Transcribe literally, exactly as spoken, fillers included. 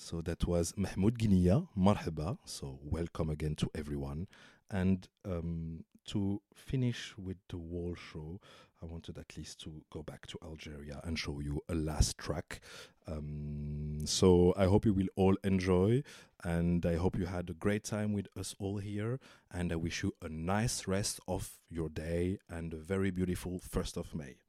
So that was Mahmoud Guinia, marhaba. So welcome again to everyone. And um, to finish with the whole show, I wanted at least to go back to Algeria and show you a last track. Um, so I hope you will all enjoy, and I hope you had a great time with us all here. And I wish you a nice rest of your day and a very beautiful first of May.